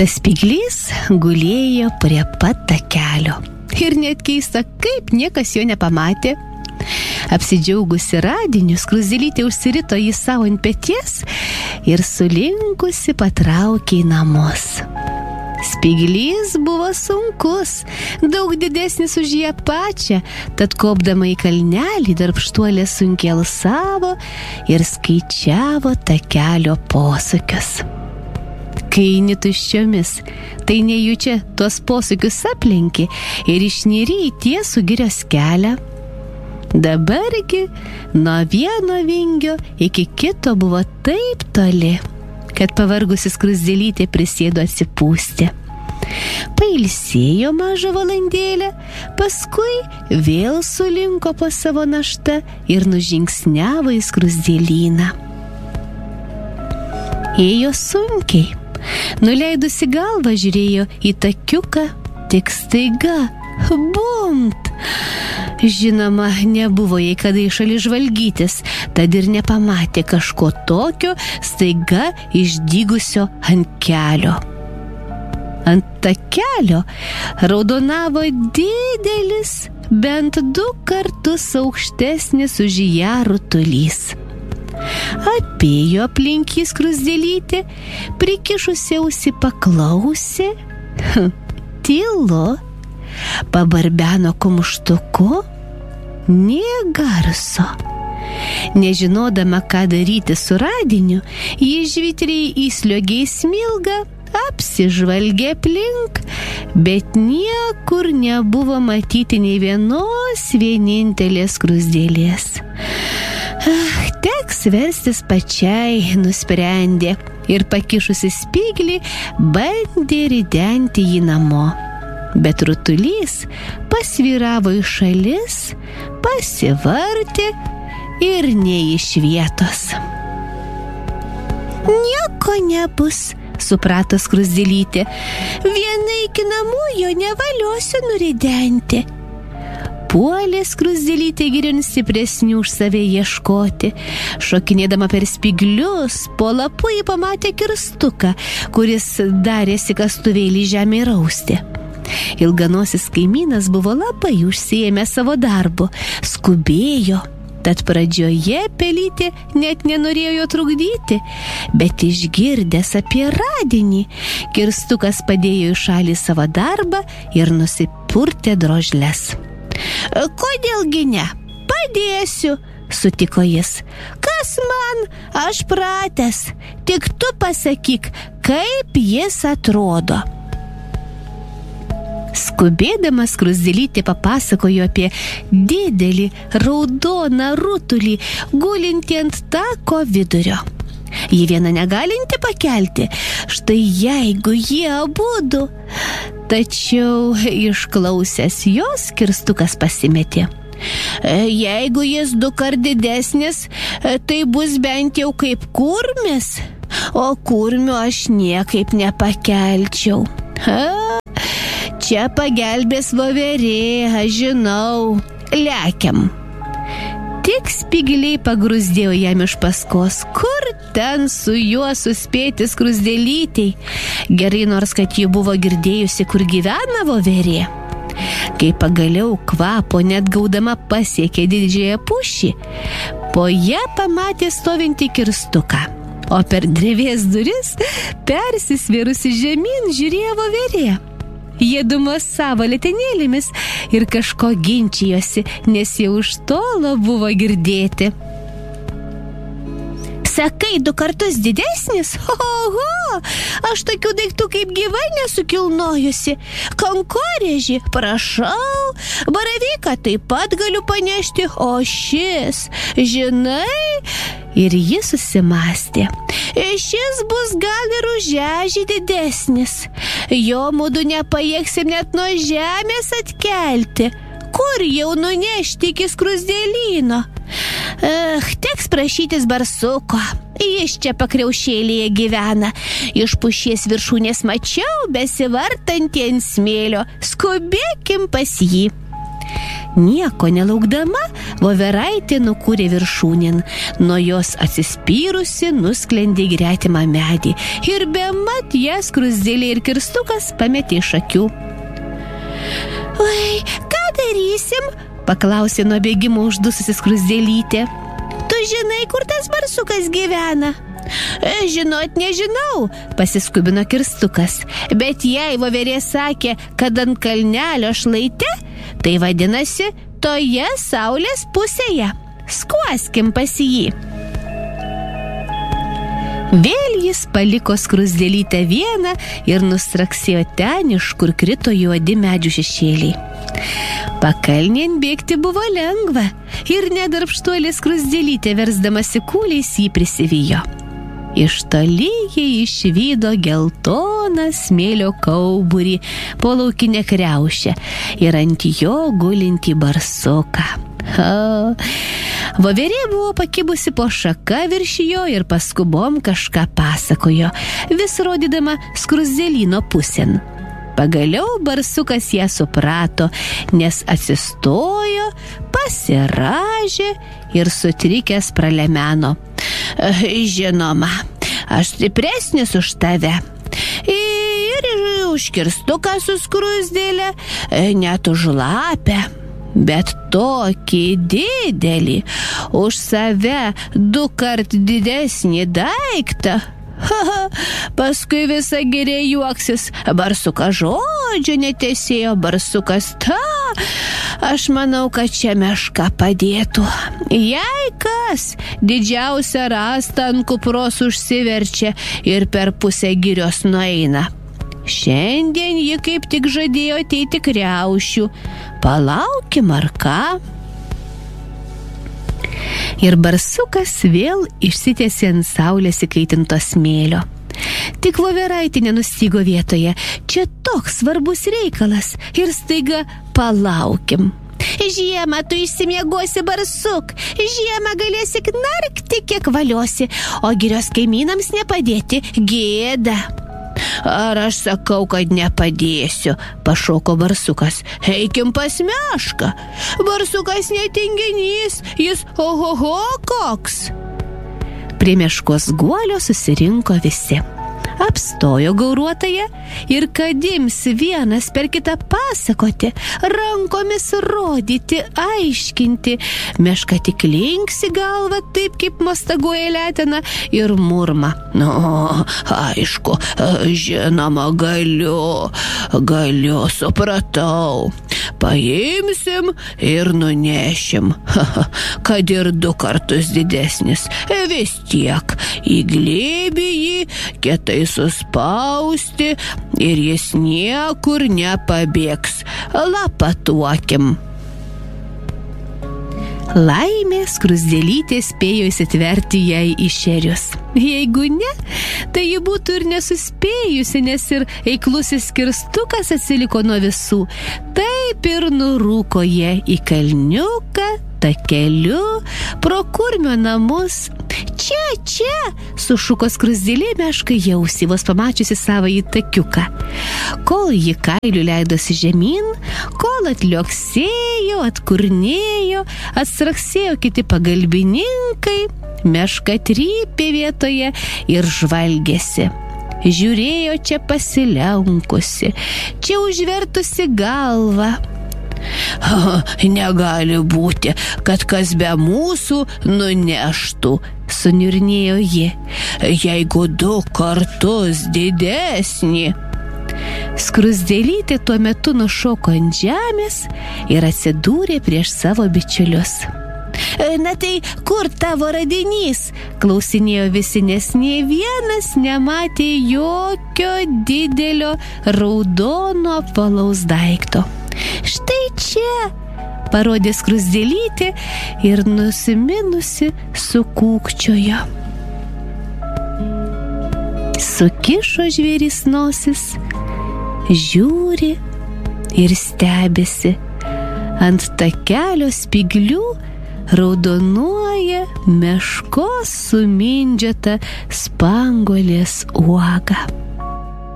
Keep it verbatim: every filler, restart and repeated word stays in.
Tas spyglys gulėjo prie pat takelio. Ir net keista, kaip niekas jo nepamatė. Apsidžiaugusi radiniu, skruzdėlytė užsirito jį savo ant peties ir sulinkusi patraukė į namus. Spyglys buvo sunkus, daug didesnis už ją pačią, tad kopdama į kalnelį darbštuolė sunkiai alsavo ir skaičiavo takelio posūkius. Kai eini tuščiomis, tai nejučia tuos posūkius aplenki ir išnyri į tiesų girios kelią. Dabargi nuo vieno vingio iki kito buvo taip toli, kad pavargusi skruzdėlytė prisėdo atsipūsti. Pailsėjo mažą valandėlę, paskui vėl sulinko po savo naštą ir nužingsniavo į skruzdėlyną. Ėjo sunkiai, nuleidusi galvą žiūrėjo į takiuką, tik staiga bumt! Žinoma, nebuvo jai kada į šalį žvalgytis, tad ir nepamatė kažko tokio staiga išdygusio ant kelio. Ant takelio raudonavo didelis, bent du kartus aukštesnis už ją rutulys. Apėjo aplink jį skruzdėlytė, prikišusi ausį paklausė. Tylu. Pabarbeno kumštuku, nė garso. Nežinodama, ką daryti su radiniu, ji žvitriai įsliuogė į smilgą, apsižvalgė aplink, bet niekur nebuvo matyti nei vienos vienintelės skruzdėlės. Ah, teks verstis pačiai, nusprendė ir pakišusi spyglį bandė ridenti jį namo. Bet rutulys pasvyravo į šalis, pasivartė ir ne iš vietos. Nieko nebus, suprato skruzdėlytė. Viena iki namų jo nevaliosiu nuridenti. Puolė skruzdėlytė girion stipresnių už save ieškoti. Šokinėdama per spyglius, po lapu ji pamatė kirstuką, kuris darėsi kastuvėlį žemė rausti. Ilganosis kaimynas buvo labai užsiėmęs savo darbu, skubėjo, tad pradžioje pelytė net nenorėjo jo trukdyti, bet išgirdęs apie radinį, kirstukas padėjo į šalį savo darbą ir nusipurtė drožles. Kodėlgi ne? Padėsiu, sutiko jis. Kas man? Aš pratęs. Tik tu pasakyk, kaip jis atrodo. Skubėdama skruzdėlytė papasakojo apie didelį raudoną rutulį gulintį ant tako vidurio. Ji viena negalinti pakelti, štai jeigu jie abudu. Tačiau išklausęs jos, kirstukas pasimetė. Jeigu jis du kart didesnis, tai bus bent jau kaip kurmis, o kurmių aš niekaip nepakelčiau. Ha? Čia pagelbės voverė, aš žinau. Lekiam. Tik spygliai pagrūzdėjo jam iš paskos. Kur ten su juo suspėti skruzdėlytei? Gerai, nors kad ji buvo girdėjusi, kur gyvena voverė. Kai pagaliau kvapo net gaudama pasiekė didžiąją pušį, po ją pamatė stovintį kirstuką. O per drevės duris persisvėrusi žemyn žiūrėjo voverė. Jie dumosavo letenėlėmis ir kažko ginčijosi, nes jau už tolo buvo girdėti. Sakai, du kartus didesnis? Oho, aš tokių daiktų kaip gyva nesukilnojusi. Kankorėžį, prašau, baravyką taip pat galiu panešti, o šis, žinai, ir jis susimastė. Šis bus gal ir už ežį didesnis. Jo mudu nepajėgsim net nuo žemės atkelti. Kur jau nunešti iki skruzdėlyno? Ech, teks prašytis barsuko. Jis čia pakriaušėlėje gyvena. Iš pušies viršūnės mačiau besivartantį ant smėlio. Skubėkim pas jį. Nieko nelaukdama, voveraitė nukūrė viršūnėn, nuo jos atsispyrusi nusklendė į gretimą medį ir bemat jas skruzdėlė ir kirstukas pametė iš akių. Oi, ką darysim? Paklausė nuo bėgimo uždususi skruzdėlytė. Tu žinai, kur tas barsukas gyvena? Žinot, nežinau, pasiskubino kirstukas, bet jei voverė sakė, kad ant kalnelio šlaite, tai vadinasi toje saulės pusėje. Skuoskim pas jį. Vėl jis paliko skruzdėlytę vieną ir nustraksėjo ten, iš kur krito juodi medžių šešėliai. Pakalnėn bėgti buvo lengva ir nedarbštuolė skruzdėlytė versdamasi kūliais jį prisivijo. Iš toli jie išvydo geltoną smėlio kauburį po laukinę kriaušę ir ant jo gulintį barsuką. Ha. Voverė buvo pakibusi po šaka virš jo ir paskubom kažką pasakojo, vis rodydama skruzdėlyno pusėn. Pagaliau barsukas ją suprato, nes atsistojo, pasirąžė ir sutrikęs pralemeno. Žinoma, aš stipresnis už tave. Ir už kirstuką su skruzdėle, net už lapę. Bet tokį didelį, už save du kart didesnį daiktą. Paskui visa giria juoksis. Barsukas žodžio netesėjo, barsukas ta. Aš manau, kad čia meška padėtų. Jei kas, didžiausia rasta ant kupros užsiverčia ir per pusę girios nueina. Šiandien ji kaip tik žadėjo ateiti kriaušių. Palaukim ar ką? Ir barsukas vėl išsitiesė ant saulės įkaitinto smėlio. Tik voveraitė nenustygo vietoje. Čia toks svarbus reikalas. Ir staiga palaukim. Žiemą tu išsimiegosi, barsuk. Žiemą galėsi knarkti, kiek valiosi, o girios kaimynams nepadėti. Gėda. Ar aš sakau, kad nepadėsiu, pašoko barsukas. Eikim pas mešką. Barsukas netinginys, jis ohoho koks. Prie meškos guolio susirinko visi. Apstojo gauruotąją ir kad ims vienas per kitą pasakoti, rankomis rodyti, aiškinti. Meška tik linksi galvą taip, kaip mostaguoja letena ir murma. Nu, aišku, žinoma, galiu, galiu, supratau. Paimsim ir nunešim. Kad ir du kartus didesnis. Vis tiek į glėbį jį kietai suspausti ir jis niekur nepabėgs. Lapatuokim. Laimė skruzdėlytė spėjo įsitverti jai į šerius. Jeigu ne, tai ji būtų ir nesuspėjusi, nes ir eiklusis kirstukas atsiliko nuo visų. Taip ir nurūko jie į kalniuką, takeliu, pro kurmio namus. Čia, čia, sušuko skruzdėlė meškai jausi, vos pamačiusi savąjį takiuką. Kol ji kailiu leidosi žemyn, kol atlioksėjo, atkurnėjo, atstraksėjo kiti pagalbininkai, meška trypė vietoje ir žvalgėsi. Žiūrėjo čia pasilenkusi, čia užvertusi galvą. Negali būti, kad kas be mūsų nuneštų, suniurnėjo ji, jeigu du kartus didesnį. Skruzdėlytė tuo metu nušoko ant žemės ir atsidūrė prieš savo bičiulius. Na tai kur tavo radinys? Klausinėjo visi, nes nė vienas nematė jokio didelio raudono apvalaus daikto. Štai čia, parodė skruzdėlytė ir nusiminusi sukūkčiojo. Sukišo žvėris nosis, žiūri ir stebisi. Ant takelio spyglių raudonuoja meškos sumindžiota spanguolės uoga.